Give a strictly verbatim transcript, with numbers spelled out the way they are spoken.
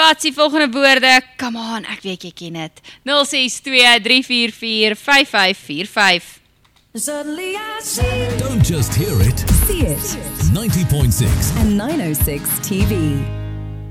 Wat is die volgende woorde? Come on, ek weet jy ken dit. nul ses twee drie vier vier vyf vyf vier vyf. Suddenly I see. Don't just hear it. See it. ninety point six And nine oh six T V.